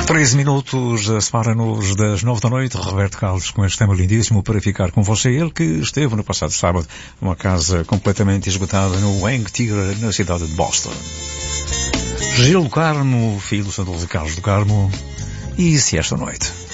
13 minutos, separa-nos das 9 da noite. Roberto Carlos com este tema lindíssimo para ficar com você. Ele que esteve no passado sábado numa casa completamente esgotada no Wang Tigre, na cidade de Boston. Gil do Carmo, filho do Santo Carlos do Carmo, e se esta noite.